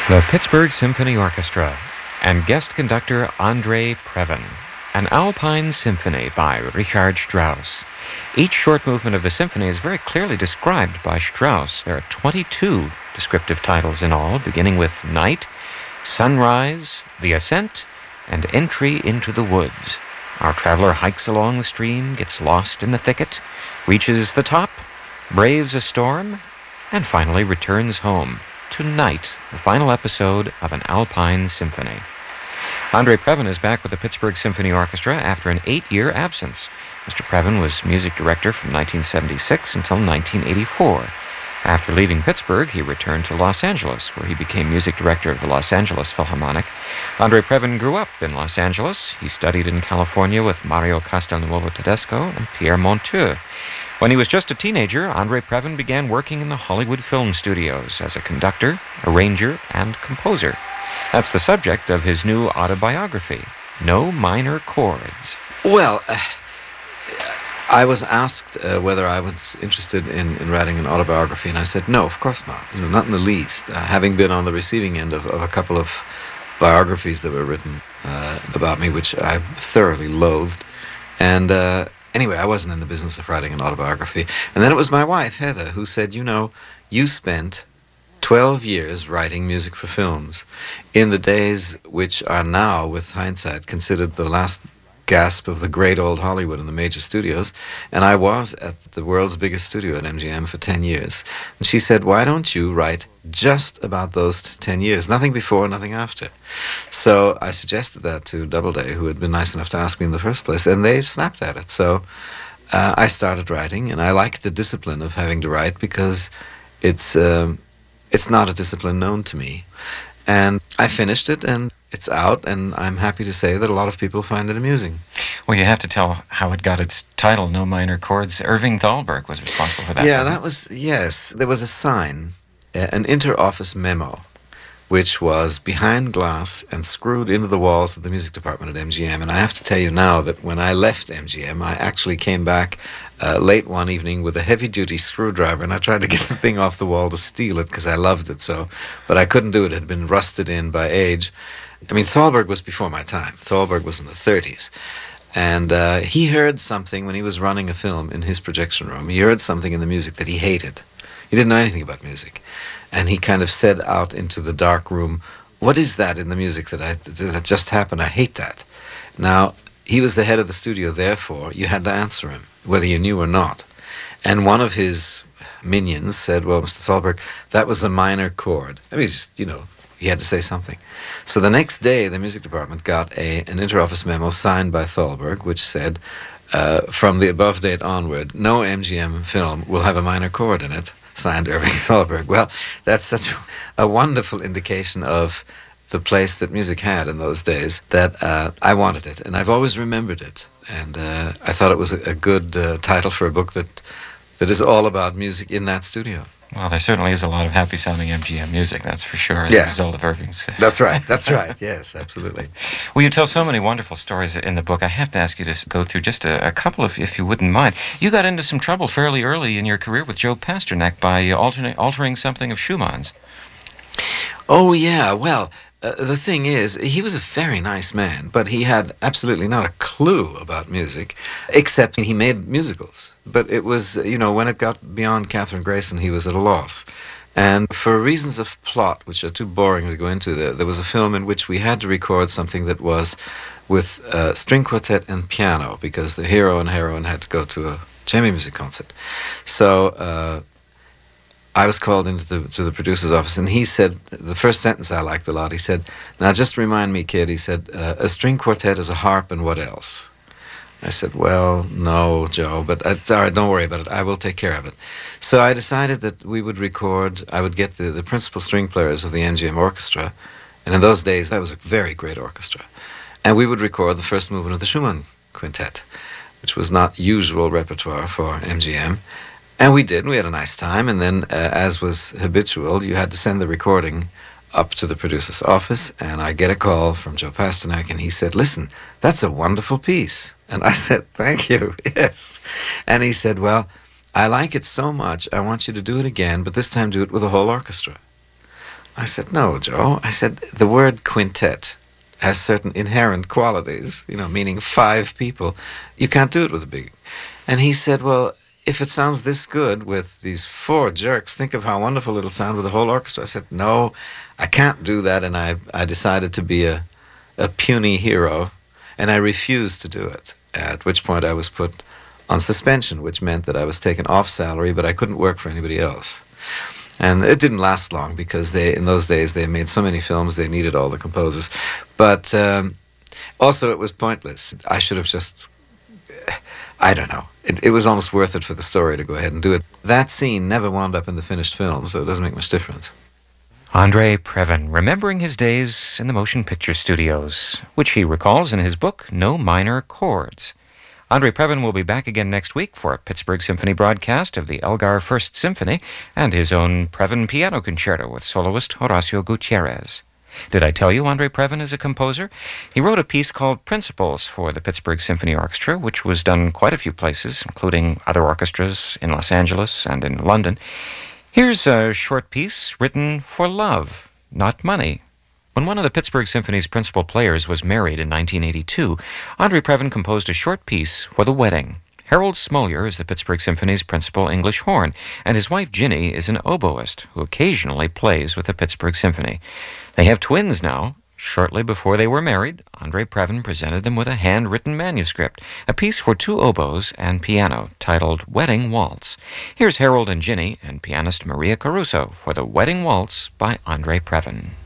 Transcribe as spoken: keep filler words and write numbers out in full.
The Pittsburgh Symphony Orchestra and guest conductor Andre Previn, an Alpine Symphony by Richard Strauss. Each short movement of the symphony is very clearly described by Strauss. There are twenty-two descriptive titles in all, beginning with Night, Sunrise, The Ascent, and Entry into the Woods. Our traveler hikes along the stream, gets lost in the thicket, reaches the top, braves a storm, and finally returns home. Tonight, the final episode of an Alpine Symphony. Andre Previn is back with the Pittsburgh Symphony Orchestra after an eight-year absence. Mister Previn was music director from nineteen seventy-six until nineteen eighty-four. After leaving Pittsburgh, he returned to Los Angeles, where he became music director of the Los Angeles Philharmonic. Andre Previn grew up in Los Angeles. He studied in California with Mario Castelnuovo Tedesco and Pierre Monteux. When he was just a teenager, Andre Previn began working in the Hollywood film studios as a conductor, arranger, and composer. That's the subject of his new autobiography, No Minor Chords. Well, uh, I was asked uh, whether I was interested in, in writing an autobiography, and I said, no, of course not. You know, not in the least. Uh, having been on the receiving end of, of a couple of biographies that were written uh, about me, which I thoroughly loathed. And uh, anyway, I wasn't in the business of writing an autobiography. And then it was my wife, Heather, who said, you know, you spent twelve years writing music for films in the days which are now, with hindsight, considered the last gasp of the great old Hollywood and the major studios. And I was at the world's biggest studio at M G M for ten years. And she said, why don't you write just about those ten years? Nothing before, nothing after. So I suggested that to Doubleday, who had been nice enough to ask me in the first place, and they snapped at it. So uh, I started writing, and I liked the discipline of having to write because it's um, it's not a discipline known to me. And I finished it, and it's out, and I'm happy to say that a lot of people find it amusing. Well, you have to tell how it got its title, No Minor Chords. Irving Thalberg was responsible for that. Yeah, that was, yes. There was a sign, an inter-office memo, which was behind glass and screwed into the walls of the music department at M G M. And I have to tell you now that when I left M G M, I actually came back uh, late one evening with a heavy-duty screwdriver, and I tried to get the thing off the wall to steal it because I loved it so. But I couldn't do it. It had been rusted in by age. I mean, Thalberg was before my time. Thalberg was in the thirties. And uh, he heard something when he was running a film in his projection room. He heard something in the music that he hated. He didn't know anything about music. And he kind of said out into the dark room, what is that in the music that, I, that just happened? I hate that. Now, he was the head of the studio, therefore you had to answer him, whether you knew or not. And one of his minions said, well, Mister Thalberg, that was a minor chord. I mean, just, you know, he had to say something. So the next day, the music department got a, an inter-office memo signed by Thalberg, which said, uh, from the above date onward, no M G M film will have a minor chord in it, signed Irving Thalberg. Well, that's such a wonderful indication of the place that music had in those days that uh, I wanted it, and I've always remembered it. And uh, I thought it was a, a good uh, title for a book that that is all about music in that studio. Well, there certainly is a lot of happy-sounding M G M music, that's for sure, as yeah. a result of Irving's. That's right, that's right, yes, absolutely. Well, you tell so many wonderful stories in the book. I have to ask you to go through just a, a couple, of, if you wouldn't mind. You got into some trouble fairly early in your career with Joe Pasternak by alternate, altering something of Schumann's. Oh, yeah, well, uh, the thing is, he was a very nice man, but he had absolutely not a clue about music, except he made musicals. But it was, you know, when it got beyond Catherine Grayson, he was at a loss. And for reasons of plot, which are too boring to go into, there, there was a film in which we had to record something that was with uh, string quartet and piano, because the hero and heroine had to go to a chamber music concert. So uh, I was called into the to the producer's office, and he said, the first sentence I liked a lot, he said, now just remind me, kid, he said, uh, a string quartet is a harp, and what else? I said, well, no, Joe, but it's all right, don't worry about it. I will take care of it. So I decided that we would record, I would get the, the principal string players of the M G M orchestra, and in those days, that was a very great orchestra, and we would record the first movement of the Schumann Quintet, which was not usual repertoire for M G M. And we did, and we had a nice time, and then, uh, as was habitual, you had to send the recording up to the producer's office, and I get a call from Joe Pasternak, and he said, listen, that's a wonderful piece. And I said, thank you, yes. And he said, well, I like it so much, I want you to do it again, but this time do it with a whole orchestra. I said, no, Joe. I said, the word quintet has certain inherent qualities, you know, meaning five people. You can't do it with a big... And he said, well, if it sounds this good with these four jerks, think of how wonderful it'll sound with a whole orchestra. I said, no, I can't do that, and I, I decided to be a, a puny hero, and I refused to do it, at which point I was put on suspension, which meant that I was taken off salary, but I couldn't work for anybody else. And it didn't last long, because they, in those days, they made so many films, they needed all the composers. But um, also, it was pointless. I should have just... I don't know. It, it was almost worth it for the story to go ahead and do it. That scene never wound up in the finished film, so it doesn't make much difference. Andre Previn, remembering his days in the motion picture studios, which he recalls in his book, No Minor Chords. Andre Previn will be back again next week for a Pittsburgh Symphony broadcast of the Elgar First Symphony and his own Previn Piano Concerto with soloist Horacio Gutierrez. Did I tell you Andre Previn is a composer? He wrote a piece called Principles for the Pittsburgh Symphony Orchestra, which was done quite a few places, including other orchestras in Los Angeles and in London. Here's a short piece written for love, not money. When one of the Pittsburgh Symphony's principal players was married in nineteen eighty-two, Andre Previn composed a short piece for the wedding. Harold Smollier is the Pittsburgh Symphony's principal English horn, and his wife Ginny is an oboist who occasionally plays with the Pittsburgh Symphony. They have twins now. Shortly before they were married, Andre Previn presented them with a handwritten manuscript, a piece for two oboes and piano titled Wedding Waltz. Here's Harold and Ginny and pianist Maria Caruso for the Wedding Waltz by Andre Previn.